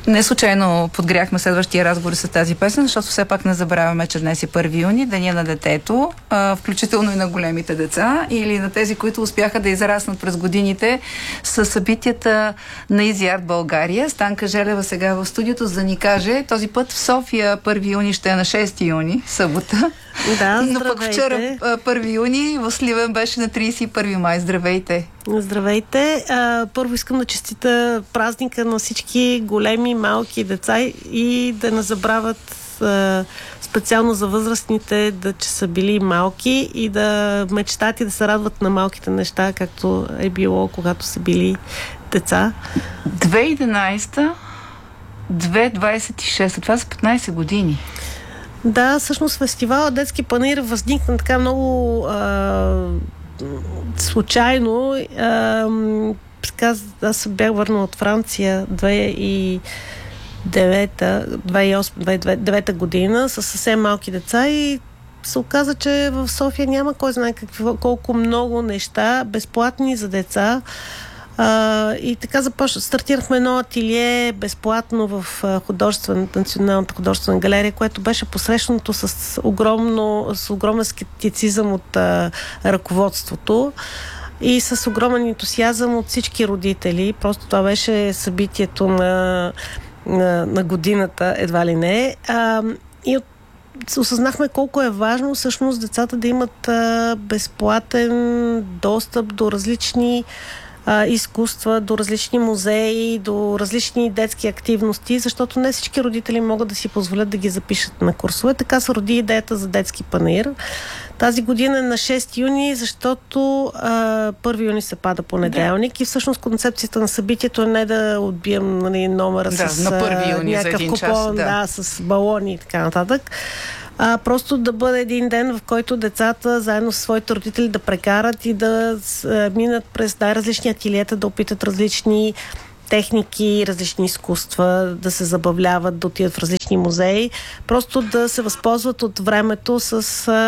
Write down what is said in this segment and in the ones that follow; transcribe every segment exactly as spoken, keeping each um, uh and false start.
Не случайно подгряхме следващия разговор с тази песен, защото все пак не забравяме, че днес е първи юни, деня на детето, а, включително и на големите деца или на тези, които успяха да израснат през годините с събитията на Easy Art България. Станка Желева сега в студиото, за да ни каже, този път в София първи юни ще е на шести юни, събота. Да, но пък вчера първи юни в Сливен беше на тридесет и първи май. Здравейте! Здравейте! А, първо искам да честита празника на всички големи, малки деца и да не забравят а, специално за възрастните, да че са били малки и да мечтат и да се радват на малките неща, както е било, когато са били деца. две хиляди и единадесета, две хиляди двадесет и шеста, това са петнадесет години. Да, всъщност фестивалът Детски панаир възникна така много а, случайно. А, аз бях върнала от Франция две хиляди и девета, две хиляди и осма, две хиляди и девета година с съвсем малки деца и се оказа, че в София няма кой знае какво, колко много неща безплатни за деца. Uh, и така започна. Стартирахме едно ателие безплатно в художествен, Националната художествена галерия, което беше посрещнато с, огромно, с огромен скептицизъм от uh, ръководството и с огромен ентусиазъм от всички родители. Просто това беше събитието на, на, на годината, едва ли не. Uh, и от осъзнахме колко е важно всъщност децата да имат uh, безплатен достъп до различни изкуства, до различни музеи, до различни детски активности, защото не всички родители могат да си позволят да ги запишат на курсове. Така се роди идеята за Детски панаир. Тази година е на шести юни, защото а, първи юни се пада понеделник да. И всъщност концепцията на събитието е не да отбием, нали, номера да, с на първи юни, някакъв купон, час, да. Да, с балони и така нататък. А, просто да бъде един ден, в който децата заедно с своите родители да прекарат и да а, минат през най-различни ателиета, да опитат различни техники, различни изкуства, да се забавляват, да отидат в различни музеи, просто да се възползват от времето с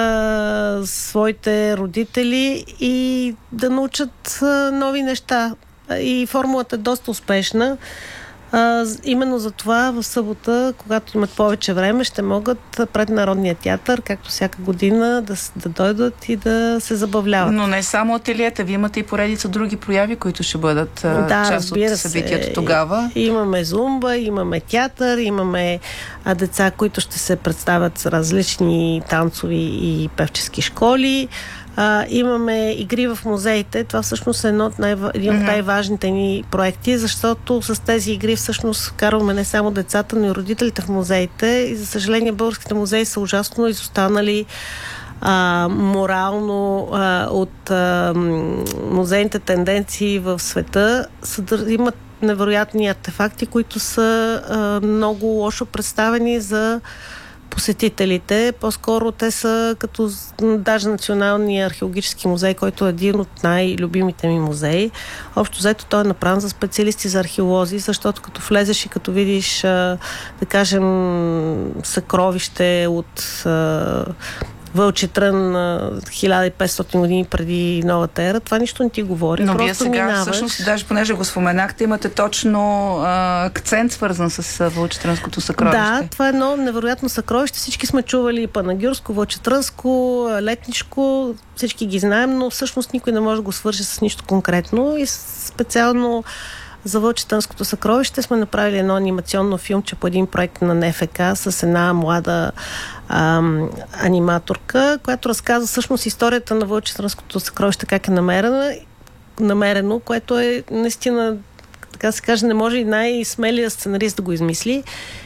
а, своите родители и да научат а, нови неща. И формулата е доста успешна. А, именно за това в събота, когато имат повече време, ще могат пред Народния театър, както всяка година, да, да дойдат и да се забавляват. Но не само ателиета, вие имате и поредица други прояви, които ще бъдат да, част от събитието тогава. Имаме зумба, имаме театър, имаме а, деца, които ще се представят с различни танцови и певчески школи. А, имаме игри в музеите. Това всъщност е едно от най- един от най-важните ни проекти, защото с тези игри всъщност вкарваме не само децата, но и родителите в музеите. И за съжаление българските музеи са ужасно изостанали а, морално а, от а, музейните тенденции в света. Съдър... Имат невероятни артефакти, които са а, много лошо представени за посетителите. По-скоро те са като даже Националния археологически музей, който е един от най-любимите ми музеи. Общо взето той е направен за специалисти, за археолози, защото като влезеш и като видиш, да кажем, съкровище от Вълчи трън на хиляда и петстотин години преди новата ера, това нищо не ти говори. Но просто вие сега, минаваш. всъщност, даже понеже го споменахте, имате точно а, акцент, свързан с Вълчетрънското съкровище. Да, това е едно невероятно съкровище. Всички сме чували Панагюрско, Вълчетрънско, Летнишко, всички ги знаем, но всъщност никой не може да го свърши с нищо конкретно и специално за Вълчетрънското съкровище сме направили едно анимационно филмче по един проект на Н Ф К с една млада ам, аниматорка, която разказва всъщност историята на Вълчетрънското съкровище, как е намерено, намерено, което е наистина, така се каже, не може и най-смелия сценарист да го измисли.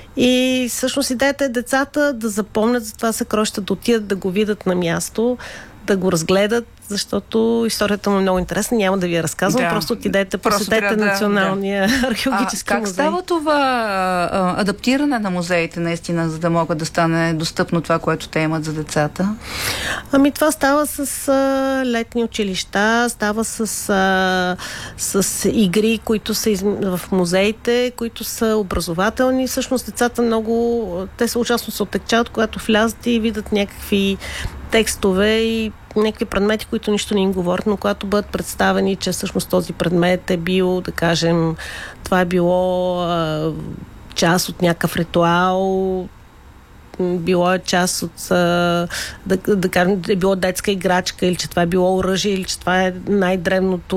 И всъщност идеята е децата да запомнят за това съкровище, да отидат да го видят на място, да го разгледат, защото историята му е много интересна. Няма да ви я разказвам, да, просто отидете, посетете да, Националния да. археологически а, как музей. Как става това а, адаптиране на музеите наистина, за да могат да стане достъпно това, което те имат за децата? Ами това става с а, летни училища, става с, а, с игри, които са из... в музеите, които са образователни. Всъщност децата много, те са ужасно се оттекчават, когато влязат и видят някакви текстове и някакви предмети, които нищо не им говорят, но когато бъдат представени, че всъщност този предмет е бил, да кажем, това е било а, част от някакъв ритуал, било е част от а, да, да кажем, е било детска играчка, или че това е било оръжие, или че това е най-древното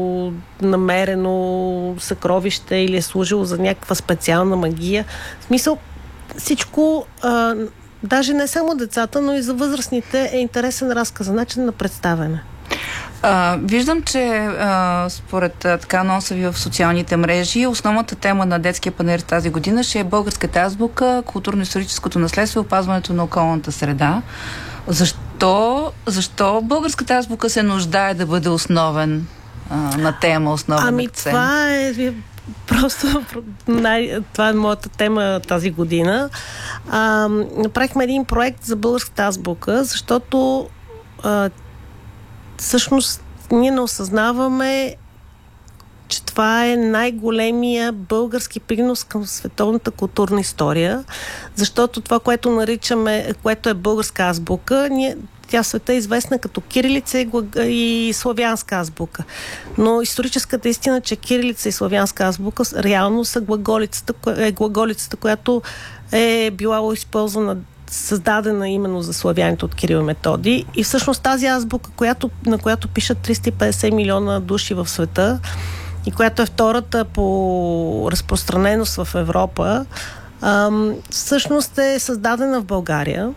намерено съкровище, или е служило за някаква специална магия. В смисъл, всичко, а, даже не само децата, но и за възрастните е интересен разказ, начин на представяне. А, виждам, че а, според а, така носа ви в социалните мрежи, основната тема на детския панаир тази година ще е българската азбука, културно-историческото наследство и опазването на околната среда. Защо, защо българската азбука се нуждае да бъде основен а, на тема, основен ами, акцент? Това е просто най- това е моята тема тази година. А, направихме един проект за българската азбука, защото а, всъщност ние не осъзнаваме, че това е най-големия български принос към световната културна история, защото това, което наричаме, което е българска азбука, ние, тя в света е известна като кирилица и, и славянска азбука. Но историческата истина, че кирилица и славянска азбука реално са глаголицата, е глаголицата, която е била използвана, създадена именно за славяните от Кирил и Методий. И всъщност тази азбука, която, на която пишат триста и петдесет милиона души в света и която е втората по разпространеност в Европа, ам, всъщност е създадена в България.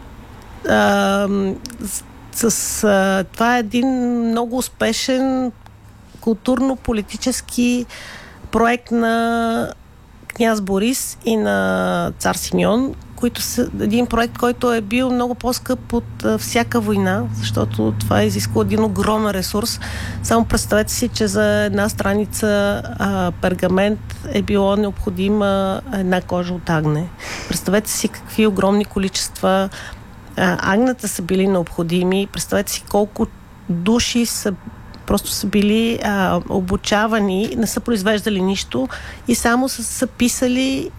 Ам, с, с, а, това е един много успешен културно-политически проект на княз Борис и на цар Симеон, които са един проект, който е бил много по-скъп от а, всяка война, защото това изисква един огромен ресурс. Само представете си, че за една страница а, пергамент е било необходима една кожа от агне. Представете си какви огромни количества а, агнета са били необходими. Представете си колко души са просто са били а, обучавани, не са произвеждали нищо и само са, са писали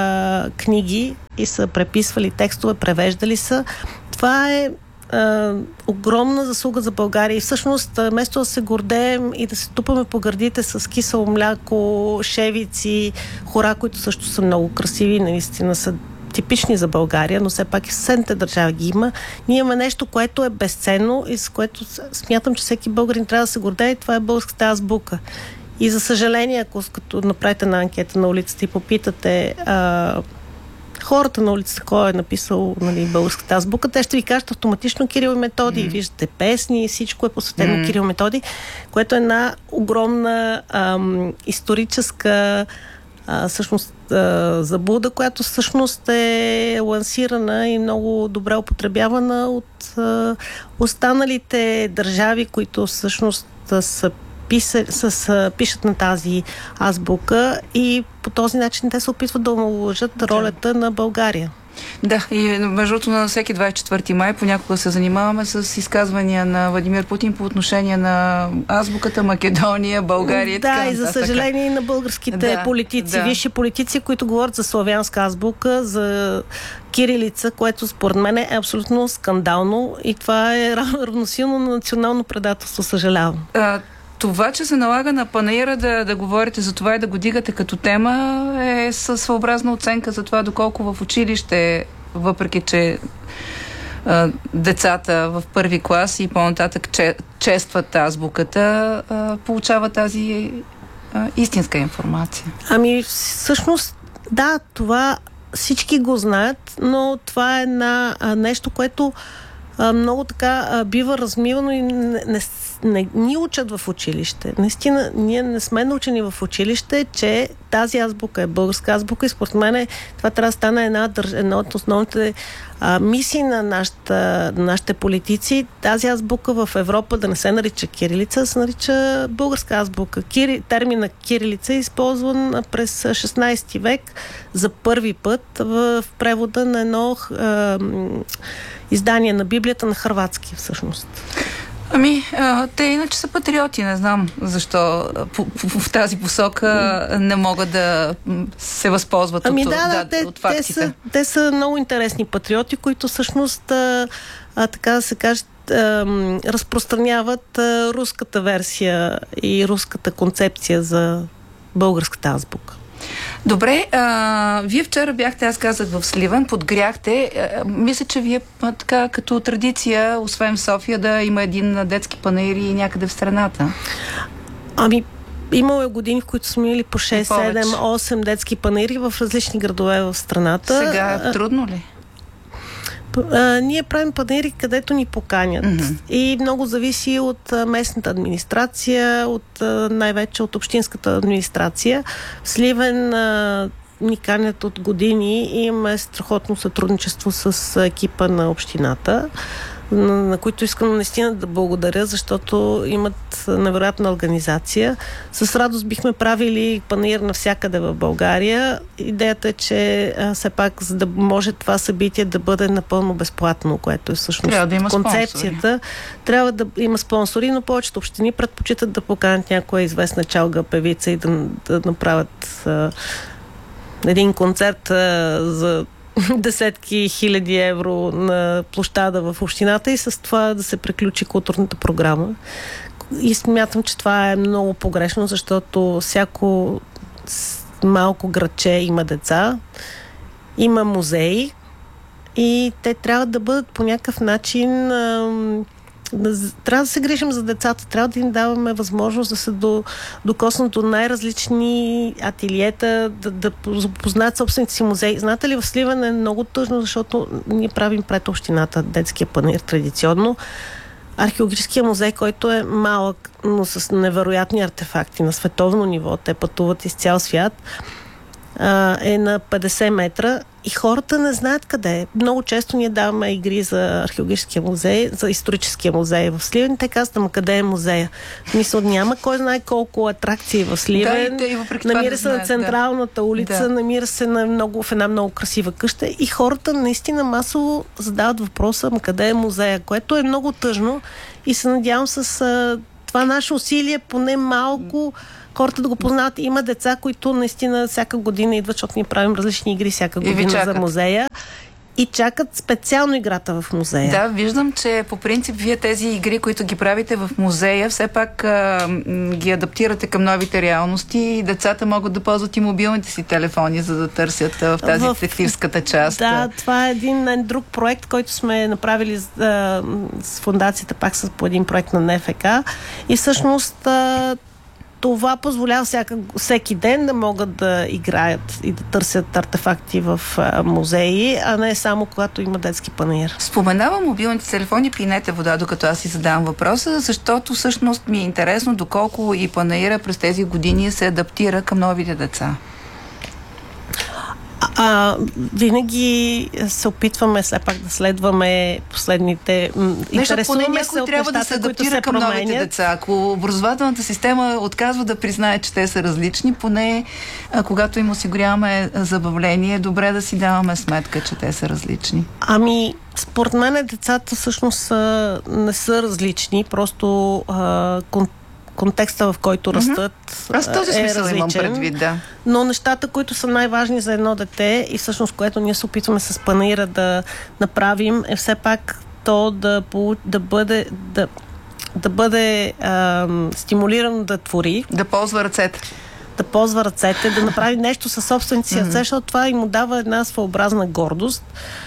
а, книги и са преписвали текстове, превеждали са. Това е а, огромна заслуга за България и всъщност вместо да се гордеем и да се тупаме по гърдите с кисело мляко, шевици, хора, които също са много красиви, наистина са типични за България, но все пак и в съседните държави ги има. Ние имаме нещо, което е безценно и с което смятам, че всеки българин трябва да се гордее. Това е българската азбука. И за съжаление, ако като направите на анкета на улицата и попитате а, хората на улицата, кой е написал, нали, българската азбука, те ще ви кажат автоматично Кирил и Методий. Mm. Виждате песни, всичко е посветено mm. Кирил и Методий, което е една огромна ам, историческа а, всъщност а, заблуда, която всъщност е лансирана и много добре употребявана от а, останалите държави, които всъщност а, са Писа, с, пишат на тази азбука и по този начин те се опитват да омаловажат да. ролята на България. Да, и между другото на всеки двадесет и четвърти май понякога се занимаваме с изказвания на Владимир Путин по отношение на азбуката, Македония, България и да, така. Да, и за съжаление и на българските да, политици, да. висши политици, които говорят за славянска азбука, за кирилица, което според мен е абсолютно скандално и това е равносилно на национално предателство, съжалявам. А, Това, че се налага на панаира да, да говорите за това и да го дигате като тема, е със своеобразна оценка за това доколко в училище, въпреки че а, децата в първи клас и по-нататък че, честват азбуката, а, получават тази а, истинска информация. Ами всъщност, да, това всички го знаят, но това е една, а, нещо, което а, много така а, бива размивано и не, не не ни учат в училище. Наистина, ние не сме научени в училище, че тази азбука е българска азбука и според мен това трябва да стане една, една от основните а, мисии на нашата, на нашите политици. Тази азбука в Европа да не се нарича кирилица, да се нарича българска азбука. Кири, термина кирилица е използван през шестнадесети век за първи път в, в превода на едно а, издание на Библията на хърватски всъщност. Ами, а, те иначе са патриоти, не знам защо по, по, в тази посока не могат да се възползват ами от, да, да, да, те, от фактите. Те са, те са много интересни патриоти, които всъщност, а, а, така да се каже, а, разпространяват а, руската версия и руската концепция за българската азбука. Добре, а, вие вчера бяхте, аз казах, в Сливен, подгряхте. А, мисля, че вие а, така като традиция, освен в София, да има един детски панаир и някъде в страната. Ами, имало е години, в които сме имали по шест, седем, осем детски панаири в различни градове в страната. Сега трудно ли? А, ние правим панаири, където ни поканят. Mm-hmm. И много зависи от а, местната администрация, от а, най-вече от общинската администрация. В Сливен а, ни канят от години и имаме страхотно сътрудничество с а, екипа на общината, на, на които искам наистина да благодаря, защото имат невероятна организация. С радост бихме правили панаир навсякъде в България. Идеята е, че а, все пак, за да може това събитие да бъде напълно безплатно, което е всъщност трябва да има концепцията. Спонсори. Трябва да има спонсори, но повечето общини предпочитат да поканят някоя известна чалга певица и да, да направят а, един концерт а, за десетки хиляди евро на площада в общината и с това да се приключи културната програма. И смятам, че това е много погрешно, защото всяко малко градче има деца, има музеи и те трябва да бъдат по някакъв начин... Да, трябва да се грижим за децата, трябва да им даваме възможност да се до, докоснат до най-различни ателиета, да, да запознаят собствените си музеи. Знаете ли, в Сливен е много тъжно, защото ние правим пред общината детския панаир традиционно. Археологическия музей, който е малък, но с невероятни артефакти на световно ниво, те пътуват из цял свят, е на петдесет метра и хората не знаят къде е. Много често ние даваме игри за археологическия музей, за историческия музей в Сливен. Те казват, ама къде е музея? Мисля, няма кой знае колко атракции в Сливен. Да, и те, намира да се знаят, на централната улица, да. намира се на много, в една много красива къща и хората наистина масово задават въпроса, ама къде е музея? Което е много тъжно и се надявам с а, това наше усилие поне малко хората да го познават. Има деца, които наистина всяка година идват, защото ние правим различни игри всяка година за музея и чакат специално играта в музея. Да, виждам, че по принцип вие тези игри, които ги правите в музея, все пак а, ги адаптирате към новите реалности и децата могат да ползват и мобилните си телефони, за да търсят в тази в... детективската част. Да, това е един друг проект, който сме направили а, с фондацията, пак с, по един проект на Н Ф К и всъщност а, това позволява всяка, всеки ден да могат да играят и да търсят артефакти в а, музеи, а не само когато има детски панаир. Споменавам мобилните телефони, пинете вода, докато аз си задавам въпроса, защото всъщност ми е интересно доколко и панаира през тези години се адаптира към новите деца. А, винаги се опитваме все пак да следваме последните... Нещо, поне някой трябва да се адаптира към новите деца. Ако образователната система отказва да признае, че те са различни, поне а, когато им осигуряваме забавление, е добре да си даваме сметка, че те са различни. Ами, според мен децата всъщност са, не са различни, просто а, контекста, в който растат, mm-hmm. Аз този смисъл е имам предвид, да. Но нещата, които са най-важни за едно дете и всъщност, което ние се опитваме с панаира да направим, е все пак то да, да бъде да, да бъде ам, стимулирано да твори. Да ползва ръцете. Да ползва ръцете, да направи нещо със собствените си ръце, mm-hmm. защото това им дава една своеобразна гордост.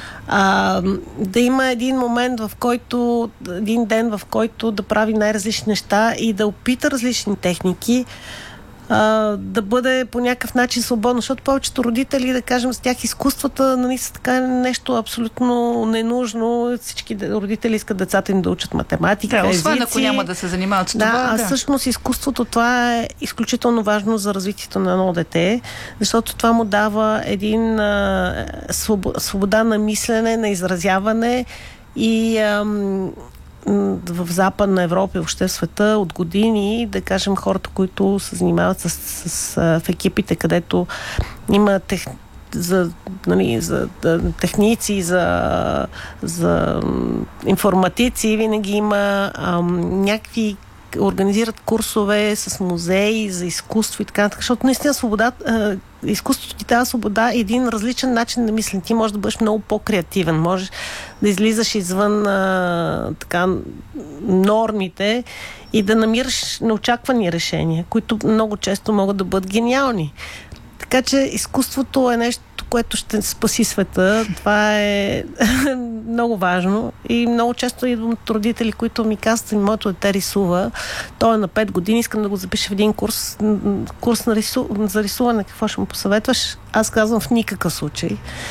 А, да има един момент, в който, един ден, в който да прави най-различни неща и да опита различни техники, а, да бъде по някакъв начин свободно, защото повечето родители, да кажем, с тях изкуствата, нали, са така нещо абсолютно ненужно. Всички родители искат децата им да учат математика, да, освен езици. Ако няма да се занимават с да, това. А да, а всъщност изкуството, това е изключително важно за развитието на едно дете, защото това му дава един а, свобода на мислене, на изразяване и ам, в Западна Европа и въобще в света от години, да кажем, хората, които се занимават с, с, с, в екипите, където има тех, за, нали, за да, техници, за, за информатици, винаги има ам, някакви организират курсове с музеи за изкуство и така нататък, защото наистина свобода, е, изкуството ти дава свобода и един различен начин на мислене. Ти можеш да бъдеш много по-креативен, можеш да излизаш извън е, така нормите и да намираш неочаквани решения, които много често могат да бъдат гениални. Така че изкуството е нещо, което ще спаси света. Това е много важно и много често идвам от родители, които ми казват, моето дете рисува, той е на пет години, искам да го запиша в един курс, курс на рису... за рисуване, какво ще му посъветваш? Аз казвам в никакъв случай,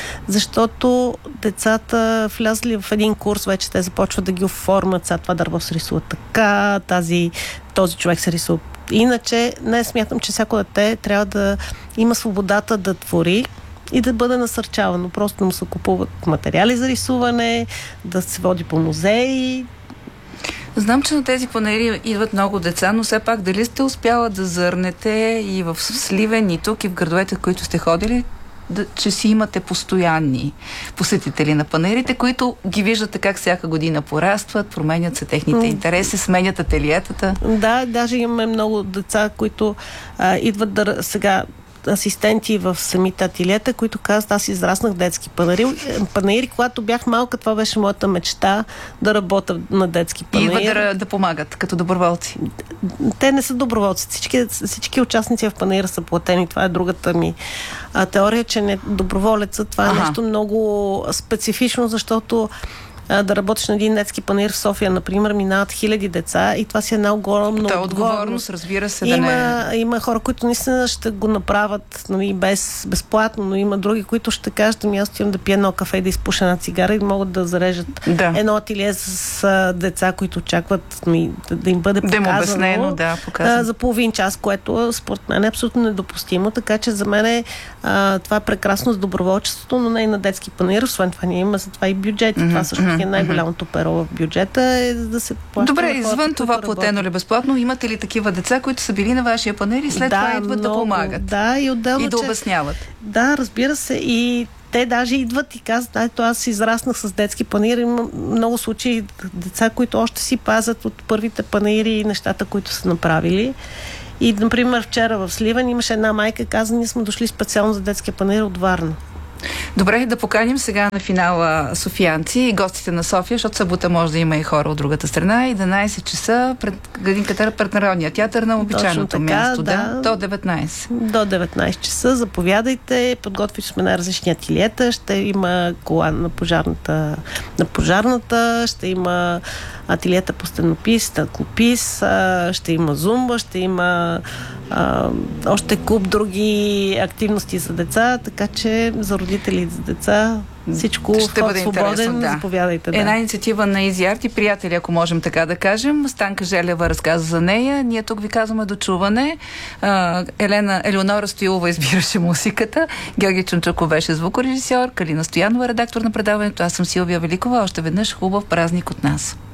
защото децата влязли в един курс, вече те започват да ги оформят, сега това дърво се рисува така, тази, този човек се рисува. Иначе не смятам, че всяко дете трябва да има свободата да твори и да бъде насърчавано. Просто да му се купуват материали за рисуване, да се води по музеи. Знам, че на тези панаири идват много деца, но все пак дали сте успяла да зърнете и в Сливен, и тук, и в градовете, в които сте ходили, да, че си имате постоянни посетители на панаирите, които ги виждате как всяка година порастват, променят се техните интереси, сменят ателиетата? Да, даже имаме много деца, които а, идват да сега асистенти в самите ателиета, които казват, аз израснах детски панаири. Панаири, когато бях малка, това беше моята мечта да работя на детски панаири. И идват да, да помагат, като доброволци. Те не са доброволци. Всички, всички участници в панаира са платени. Това е другата ми а, теория, че не доброволеца. Това е ага. нещо много специфично, защото да работиш на един детски панаир в София, например, минават хиляди деца и това си е една огромна отговорност. отговорност, разбира се, има, да не... Има хора, които наистина ще го направят, нали, без, безплатно, но има други, които ще кажат, ами аз отивам да пия едно кафе и да изпуша една цигара и могат да зарежат да. едно ателие с а, деца, които очакват, нали, да, да им бъде показано, да им обяснено, да, а, за половин час, което според мен е абсолютно недопустимо, така че за мен е, а, това е прекрасно с доброволчеството, но не и на детски панаир. Освен това ние има за това и бюджет. Mm-hmm. Това също е най-голямото перо в бюджета е да се плаща. Добре, извън това платено ли безплатно, имате ли такива деца, които са били на вашия панаир и след да, това идват много, да помагат? Да, и отделно, и да че... обясняват. Да, разбира се. И те даже идват и казват, ето аз израснах с детски панаир. Има много случаи деца, които още си пазят от първите панаири и нещата, които са направили. И, например, вчера в Сливен имаше една майка, каза, ние сме дошли специално за детския панаир от Варна. Добре, да поканим сега на финала софиянци и гостите на София, защото събота може да има и хора от другата страна. единайсет часа пред градинката пред Народния театър на обичайното така, място. Да, да, до деветнайсет. До деветнайсет часа. Заповядайте. Подготвили сме на различни ателиета. Ще има кола на пожарната, на пожарната, ще има ателиета по стенопис, стъклопис, ще има зумба, ще има а, още куп други активности за деца, така че за родители и за деца всичко ще бъде свободен, да. Заповядайте. Да. Една инициатива на Easy Art и приятели, ако можем така да кажем. Станка Желева разказа за нея. Ние тук ви казваме до чуване. А, Елена, Елеонора Стоилова избираше музиката. Георги Чунчуков беше звукорежисьор. Калина Стоянова, редактор на предаването. Аз съм Силвия Великова. Още веднъж хубав празник от нас.